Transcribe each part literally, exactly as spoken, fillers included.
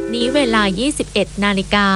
นี้เวลา ยี่สิบเอ็ดนาฬิกา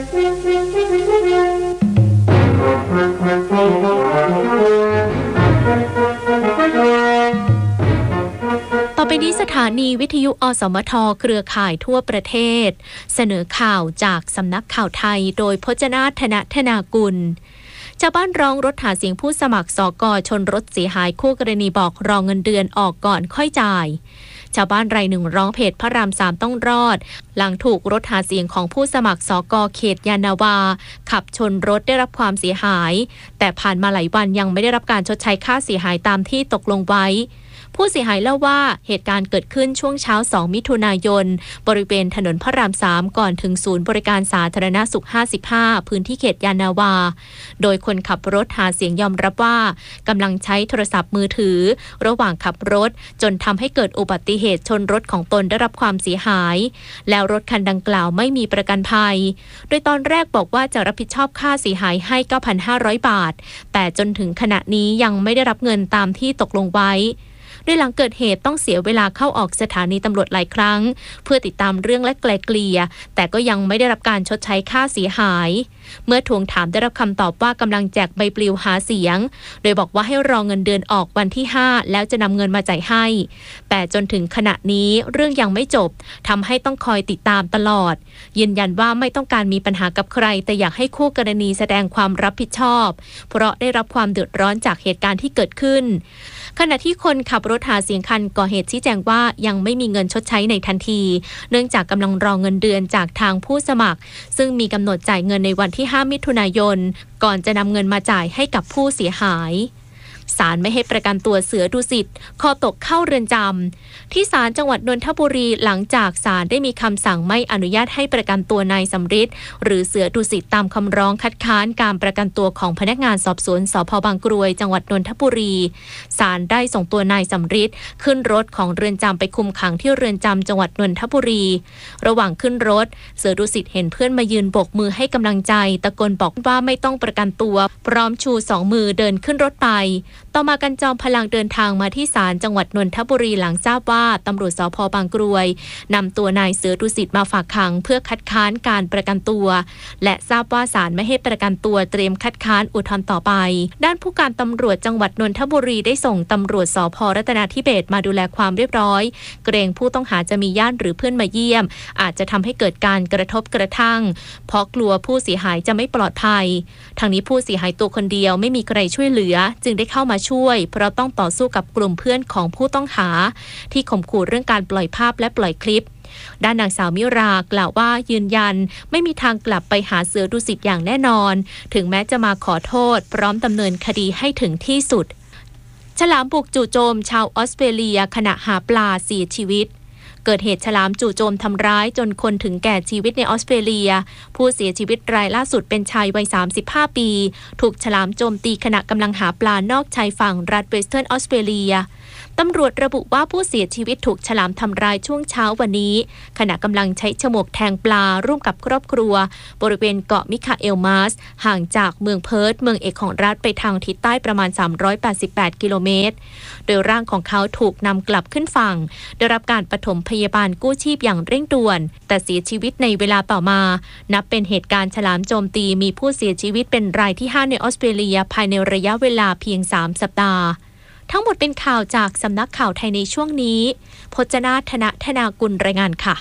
ต่อไปนี้สถานีวิทยุอสมทเครือข่ายทั่วประเทศเสนอข่าวจากสำนักข่าวไทยโดยพจนาถนธนากุลชาวบ้านร้องรถหาเสียงผู้สมัครสกชนรถเสียหายคู่กรณีบอกรอเงินเดือนออกก่อนค่อยจ่ายชาวบ้านรายหนึ่งร้องเพจพระรามสามต้องรอดหลังถูกรถหาเสียงของผู้สมัครสกเขตยานนาวาขับชนรถได้รับความเสียหายแต่ผ่านมาหลายวันยังไม่ได้รับการชดใช้ค่าเสียหายตามที่ตกลงไว้ผู้เสียหายเล่าว่าเหตุการณ์เกิดขึ้นช่วงเช้าสองมิถุนายนบริเวณถนนพระรามสามก่อนถึงศูนย์บริการสาธารณสุขห้าสิบห้าพื้นที่เขตยานนาวาโดยคนขับรถหาเสียงยอมรับว่ากำลังใช้โทรศัพท์มือถือระหว่างขับรถจนทำให้เกิดอุบัติเหตุชนรถของตนได้รับความเสียหายแล้วรถคันดังกล่าวไม่มีประกันภัยโดยตอนแรกบอกว่าจะรับผิดชอบค่าเสียหายให้ เก้าพันห้าร้อย บาทแต่จนถึงขณะนี้ยังไม่ได้รับเงินตามที่ตกลงไว้โดยหลังเกิดเหตุต้องเสียเวลาเข้าออกสถานีตำรวจหลายครั้งเพื่อติดตามเรื่องและไกล่เกลี่ยแต่ก็ยังไม่ได้รับการชดใช้ค่าเสียหายเมื่อทวงถามได้รับคำตอบว่ากำลังแจกใบปลิวหาเสียงโดยบอกว่าให้รอเงินเดือนออกวันที่ห้าแล้วจะนำเงินมาจ่ายให้แต่จนถึงขณะนี้เรื่องยังไม่จบทำให้ต้องคอยติดตามตลอดยืนยันว่าไม่ต้องการมีปัญหากับใครแต่อยากให้คู่กรณีแสดงความรับผิดชอบเพราะได้รับความเดือดร้อนจากเหตุการณ์ที่เกิดขึ้นขณะที่คนขับรถหาเสียงคันก่อเหตุชี้แจงว่ายังไม่มีเงินชดใช้ในทันทีเนื่องจากกำลังรอเงินเดือนจากทางผู้สมัครซึ่งมีกำหนดจ่ายเงินในวันที่ห้ามิถุนายนก่อนจะนำเงินมาจ่ายให้กับผู้เสียหายศาลไม่ให้ประกันตัวเสือดุสิตคอตกเข้าเรือนจำที่ศาลจังหวัดนนทบุรีหลังจากศาลได้มีคำสั่งไม่อนุญาตให้ประกันตัวนายสำริดหรือเสือดุสิตตามคำร้องคัดค้านการประกันตัวของพนักงานสอบสวนสภ.บางกรวยจังหวัดนนทบุรีศาลได้ส่งตัวนายสำริดขึ้นรถของเรือนจำไปคุมขังที่เรือนจำจังหวัดนนทบุรีระหว่างขึ้นรถเสือดุสิตเห็นเพื่อนมายืนโบกมือให้กำลังใจตะโกนบอกว่าไม่ต้องประกันตัวพร้อมชูสองมือเดินขึ้นรถไปต่อมากันจอมพลังเดินทางมาที่ศาลจังหวัดนนทบุรีหลังทราบว่าตำรวจสภ.บางกรวยนำตัวนายเสือดุสิตมาฝากขังเพื่อคัดค้านการประกันตัวและทราบว่าศาลไม่ให้ประกันตัวเตรียมคัดค้านอุทธรณ์ต่อไปด้านผู้การตำรวจจังหวัดนนทบุรีได้ส่งตำรวจสภ.รัตนาธิเบศรมาดูแลความเรียบร้อยเกรงผู้ต้องหาจะมีญาติหรือเพื่อนมาเยี่ยมอาจจะทำให้เกิดการกระทบกระทั่งเพราะกลัวผู้เสียหายจะไม่ปลอดภัยทางนี้ผู้เสียหายตัวคนเดียวไม่มีใครช่วยเหลือจึงได้เข้ามาช่วยเพราะต้องต่อสู้กับกลุ่มเพื่อนของผู้ต้องหาที่ข่มขู่เรื่องการปล่อยภาพและปล่อยคลิปด้านนางสาวมิรากล่าวว่ายืนยันไม่มีทางกลับไปหาเสือดุสิตอย่างแน่นอนถึงแม้จะมาขอโทษพร้อมดำเนินคดีให้ถึงที่สุดฉลามบุกจู่โจมชาวออสเตรเลียขณะหาปลาเสียชีวิตเกิดเหตุฉลามจู่โจมทำร้ายจนคนถึงแก่ชีวิตในออสเตรเลียผู้เสียชีวิตรายล่าสุดเป็นชายวัยสามสิบห้าปีถูกฉลามโจมตีขณะกำลังหาปลานอกชายฝั่งรัฐเวสเทิร์นออสเตรเลียตำรวจระบุว่าผู้เสียชีวิตถูกฉลามทำร้ายช่วงเช้าวันนี้ขณะกำลังใช้ฉมวกแทงปลาร่วมกับครอบครัวบริเวณเกาะมิคาเอลมาสห่างจากเมืองเพิร์ธเมืองเอกของรัฐไปทางทิศใต้ประมาณสามร้อยแปดสิบแปดกิโลเมตรโดยร่างของเขาถูกนำกลับขึ้นฝั่งได้รับการปฐมพยาบาลกู้ชีพอย่างเร่งด่วนแต่เสียชีวิตในเวลาต่อมานับเป็นเหตุการณ์ฉลามโจมตีมีผู้เสียชีวิตเป็นรายที่ห้าในออสเตรเลียภายในระยะเวลาเพียงสามสัปดาห์ทั้งหมดเป็นข่าวจากสำนักข่าวไทยในช่วงนี้พจนาถนธนากุลรายงานค่ะ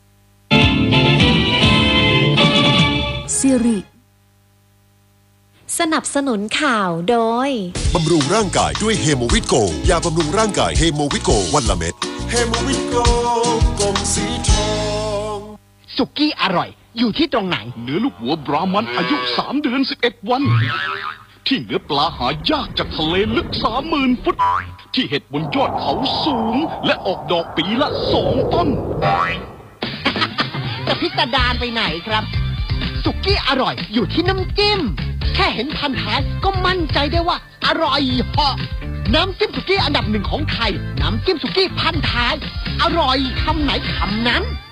ซิริสนับสนุนข่าวโดยบำรุงร่างกายด้วยเฮโมวิตโกยาบำรุงร่างกายเฮโมวิตโกวันละเม็ดเฮโมวิตโกกลมสีทองสุกี้อร่อยอยู่ที่ตรงไหนเนื้อลูกหัวบรามันอายุสามเดือนสิบเอ็ดวันที่เนื้อปลาหายากจากทะเลลึก สามหมื่น ฟุตที่เห็ดบนยอดเขาสูงและออกดอกปีละสองต้นจะพิสดารไปไหนครับสุกี้อร่อยอยู่ที่น้ำจิ้มแค่เห็นพันท้ายก็มั่นใจได้ว่าอร่อยเหาะน้ำจิ้มสุกี้อันดับหนึ่งของไทยน้ำจิ้มสุกี้พันท้ายอร่อยคำไหนคำนั้น